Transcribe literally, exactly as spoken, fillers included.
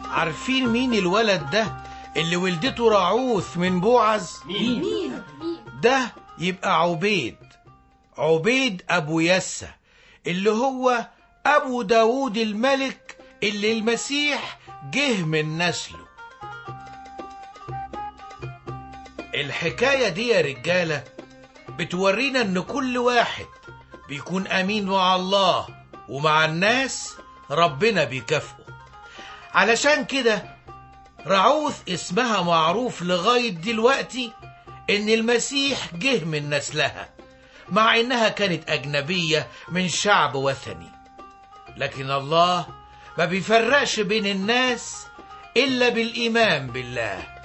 عارفين مين الولد ده اللي ولدته رعوث من بوعز؟ مين؟ مين؟ ده يبقى عبيد، عبيد أبو يسى اللي هو أبو داود الملك اللي المسيح جه من نسله. الحكاية دي يا رجالة بتورينا ان كل واحد بيكون امين مع الله ومع الناس ربنا بيكافئه. علشان كده رعوث اسمها معروف لغاية دلوقتي ان المسيح جه من نسلها، مع انها كانت اجنبية من شعب وثني. لكن الله ما بيفرقش بين الناس الا بالايمان بالله.